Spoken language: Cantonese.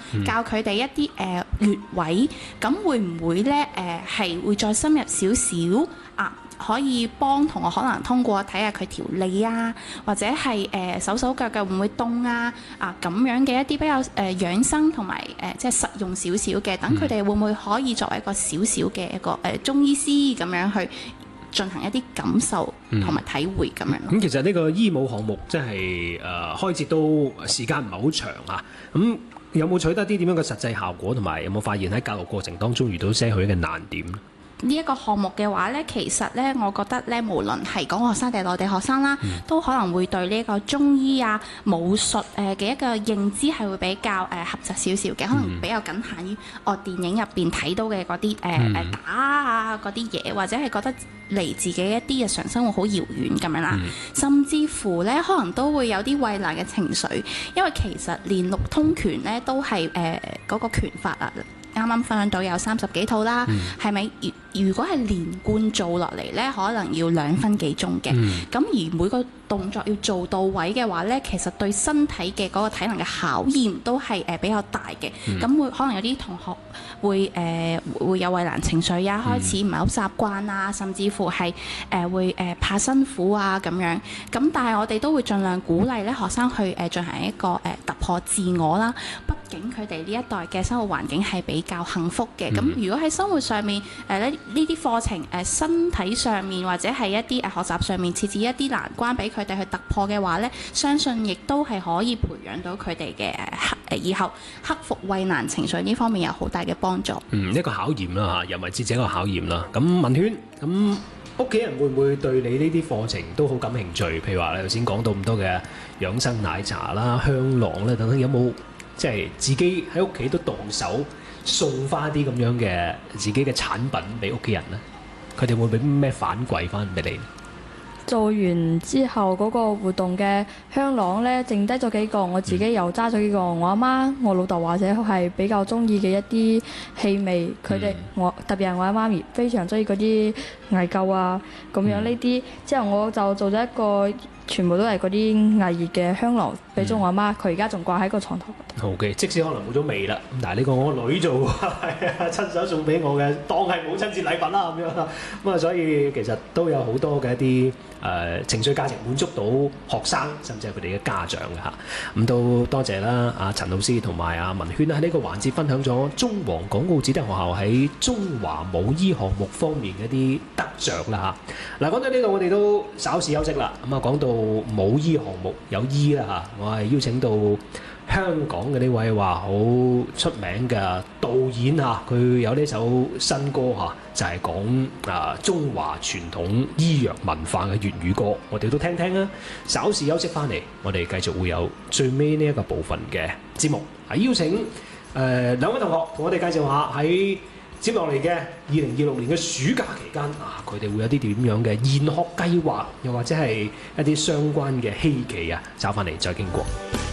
教佢哋一啲穴位，咁會唔會咧係會再深入少少啊？可以幫同學可能通過睇下佢條脷啊，或者係手手腳腳會唔會凍啊咁樣嘅一啲比較養生同埋即係實用少少嘅，等佢哋會唔會可以作為一個少少嘅一個中醫師咁樣去進行一啲感受同埋體會咁樣咯。 咁其實呢個醫務項目即係開設都時間唔係好長啊。咁有冇取得啲點樣嘅實際效果，同埋有冇發現喺教育過程當中遇到些許嘅難點？ 呢一個項目嘅話呢，其實呢，我覺得呢，無論係港學生定係內地學生啦，都可能會對呢個中醫啊、武術嘅一個認知係會比較狹窄少少嘅，可能比較僅限於電影入邊睇到嘅嗰啲打啊嗰啲嘢，或者係覺得離自己一啲日常生活好遙遠咁樣啦，甚至乎呢，可能都會有啲畏難嘅情緒，因為其實練六通拳呢，都係嗰個拳法啊。啱啱分享到有30幾套啦，係咪？如果係連貫做落嚟呢，可能要2分幾鐘嘅。咁而每個動作要做到位嘅話呢，其實對身體嘅嗰個體能嘅考驗都係比較大嘅。咁會可能有啲同學會有畏難情緒啊，開始唔係好習慣啊，甚至乎係會怕辛苦啊咁樣。咁但係我哋都會盡量鼓勵咧學生去進行一個突破自我啦。畢竟佢哋呢一代嘅生活環境係比較幸福嘅。咁如果喺生活上面呢啲課程身體上面或者係一啲學習上面設置一啲難關俾佢哋去突破嘅話呢，相信亦都係可以培養到佢哋嘅以後克服畏難情緒呢方面有好大嘅幫助。 一個考驗啦嚇，人為智者一個考驗啦。咁文軒，咁屋企人會唔會對你呢啲課程都好感興趣？譬如話你頭先講到咁多嘅養生奶茶啦、香囊啦等等，有冇即係自己喺屋企都動手送翻啲咁樣嘅自己嘅產品俾屋企人呢？佢哋會俾咩反饋翻俾你？ 做完之後嗰個活動嘅香囊呢，剩低咗幾個，我自己又揸咗幾個。我阿媽、我老豆或者係比較中意嘅一啲氣味，佢哋特別係我阿媽咪非常中意嗰啲艾灸啊咁樣呢啲。之後我就做咗一個全部都係嗰啲艾葉嘅香囊，俾咗我阿媽，佢而家仲掛喺個床頭。 OK，即使可能冇咗味啦，咁但係呢個我女做，係啊，親手送俾我嘅，當係母親節禮物啦咁樣。咁啊，所以其實都有好多嘅一啲情緒價值滿足到學生，甚至係佢哋嘅家長嘅嚇。咁都多謝啦，阿陳老師同埋阿文軒喺呢個環節分享咗中皇港澳指定學校喺中華武醫項目方面嘅一啲得着啦嚇。嗱，講到呢度，我哋都稍事休息啦。咁啊，講到武醫項目有醫啦嚇，我係邀請到香港嘅呢位話好出名嘅導演嚇，佢有呢首新歌嚇，就係講中華傳統醫藥文化嘅粵語歌，我哋都聽聽啊。稍事休息翻嚟，我哋繼續會有最尾呢一個部分嘅節目，係邀請兩位同學同我哋介紹下喺接落嚟嘅2026年嘅暑假期間佢哋會有啲點樣嘅研學計劃，又或者係一啲相關嘅希冀啊，找翻嚟再經過。